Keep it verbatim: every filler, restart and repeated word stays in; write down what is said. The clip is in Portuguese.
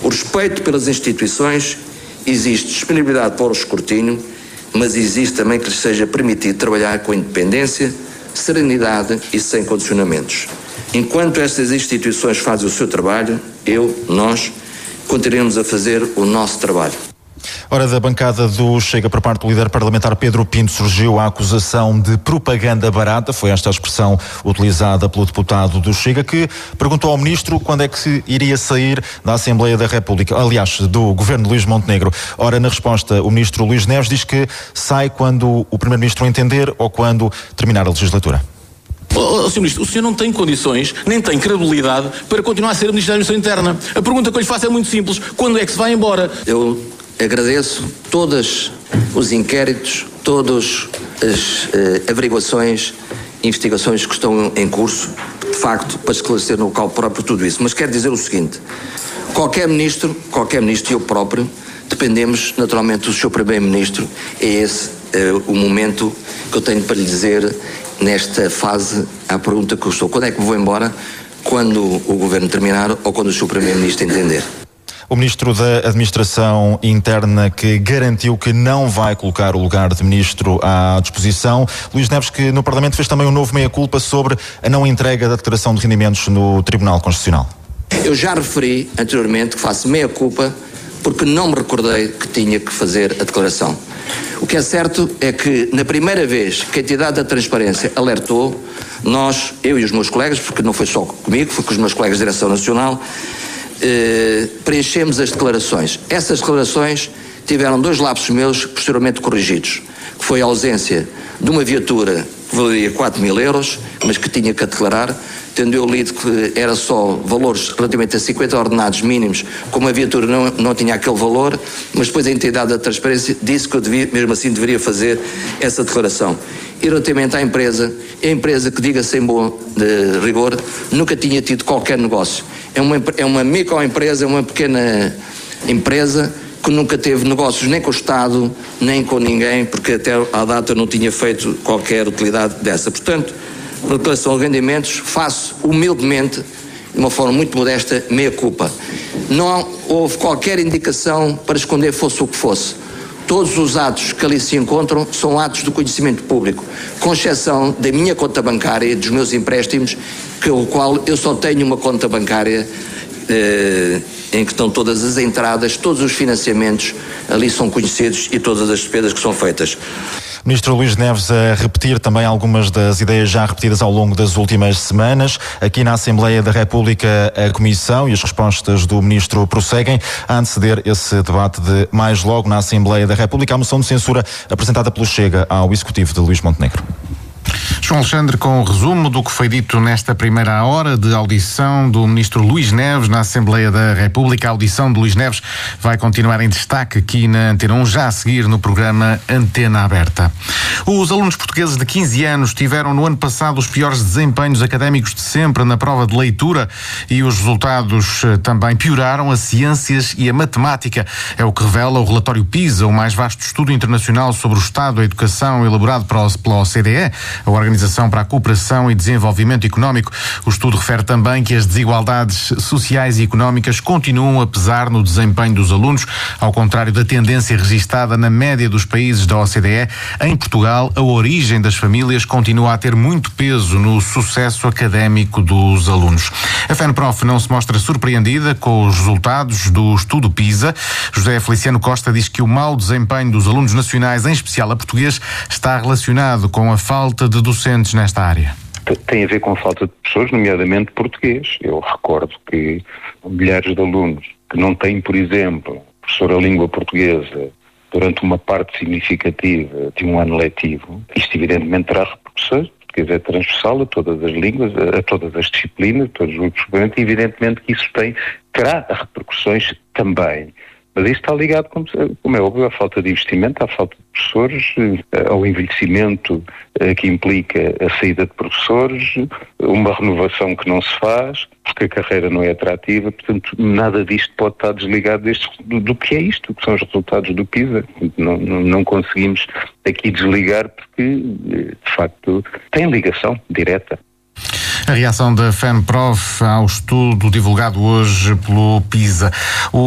O respeito pelas instituições, existe disponibilidade para o escrutínio, mas existe também que lhes seja permitido trabalhar com independência, serenidade e sem condicionamentos. Enquanto estas instituições fazem o seu trabalho, eu, nós, continuaremos a fazer o nosso trabalho. Ora, da bancada do Chega, por parte do líder parlamentar Pedro Pinto, surgiu a acusação de propaganda barata. Foi esta a expressão utilizada pelo deputado do Chega, que perguntou ao ministro quando é que se iria sair da Assembleia da República, aliás, do governo de Luís Montenegro. Ora, na resposta, o ministro Luís Neves diz que sai quando o primeiro-ministro entender ou quando terminar a legislatura. Oh, senhor Ministro, o senhor não tem condições, nem tem credibilidade para continuar a ser Ministro da Administração Interna. A pergunta que eu lhe faço é muito simples: quando é que se vai embora? Eu agradeço todos os inquéritos, todas as eh, averiguações, investigações que estão em curso, de facto, para esclarecer no local próprio tudo isso. Mas quero dizer o seguinte: qualquer ministro, qualquer ministro e eu próprio, dependemos naturalmente do senhor Primeiro-Ministro. É esse eh, o momento que eu tenho para lhe dizer nesta fase à pergunta que eu estou. Quando é que me vou embora? Quando o governo terminar ou quando o senhor Primeiro-Ministro entender. O ministro da Administração Interna, que garantiu que não vai colocar o lugar de ministro à disposição. Luís Neves, que no Parlamento fez também um novo meia-culpa sobre a não entrega da declaração de rendimentos no Tribunal Constitucional. Eu já referi anteriormente que faço meia-culpa porque não me recordei que tinha que fazer a declaração. O que é certo é que, na primeira vez que a entidade da transparência alertou, nós, eu e os meus colegas, porque não foi só comigo, foi com os meus colegas da Direção Nacional, eh, preenchemos as declarações. Essas declarações tiveram dois lapsos meus posteriormente corrigidos, que foi a ausência de uma viatura que valia quatro mil euros, mas que tinha que a declarar, tendo eu lido que era só valores relativamente a cinquenta ordenados mínimos, como a viatura não, não tinha aquele valor, mas depois a entidade da transparência disse que eu devia, mesmo assim deveria fazer essa declaração. E relativamente à empresa, a empresa que, diga sem bom de rigor, nunca tinha tido qualquer negócio. É uma, é uma microempresa, é uma pequena empresa que nunca teve negócios nem com o Estado, nem com ninguém, porque até à data não tinha feito qualquer utilidade dessa. Portanto, na declaração de rendimentos, faço humildemente, de uma forma muito modesta, meia-culpa. Não houve qualquer indicação para esconder fosse o que fosse. Todos os atos que ali se encontram são atos do conhecimento público, com exceção da minha conta bancária e dos meus empréstimos, que o qual eu só tenho uma conta bancária eh, em que estão todas as entradas, todos os financiamentos ali são conhecidos e todas as despesas que são feitas. Ministro Luís Neves a repetir também algumas das ideias já repetidas ao longo das últimas semanas. Aqui na Assembleia da República, a Comissão e as respostas do Ministro prosseguem a anteceder esse debate de mais logo na Assembleia da República, a moção de censura apresentada pelo Chega ao Executivo de Luís Montenegro. João Alexandre, com o resumo do que foi dito nesta primeira hora de audição do Ministro Luís Neves na Assembleia da República. A audição de Luís Neves vai continuar em destaque aqui na Antena um, já a seguir no programa Antena Aberta. Os alunos portugueses de quinze anos tiveram no ano passado os piores desempenhos académicos de sempre na prova de leitura e os resultados também pioraram a ciências e a matemática. É o que revela o relatório PISA, o mais vasto estudo internacional sobre o estado da educação elaborado pela O C D E, a Organização para a Cooperação e Desenvolvimento Económico. O estudo refere também que as desigualdades sociais e económicas continuam a pesar no desempenho dos alunos, ao contrário da tendência registada na média dos países da O C D E. Em Portugal, a origem das famílias continua a ter muito peso no sucesso académico dos alunos. A FENPROF não se mostra surpreendida com os resultados do estudo PISA. José Feliciano Costa diz que o mau desempenho dos alunos nacionais, em especial a português, está relacionado com a falta de docentes nesta área. Tem a ver com a falta de professores, nomeadamente português. Eu recordo que milhares de alunos que não têm, por exemplo, professor a língua portuguesa durante uma parte significativa de um ano letivo, isto evidentemente terá repercussões, porque é transversal a todas as línguas, a todas as disciplinas, a todos os grupos, e evidentemente que isso tem, terá repercussões também. Mas isso está ligado, como, como é óbvio, à falta de investimento, à falta de professores, ao envelhecimento que implica a saída de professores, uma renovação que não se faz, porque a carreira não é atrativa. Portanto, nada disto pode estar desligado deste, do, do que é isto, que são os resultados do PISA. Não, não, não conseguimos aqui desligar porque, de facto, tem ligação direta. A reação da FENPROF ao estudo divulgado hoje pelo PISA. O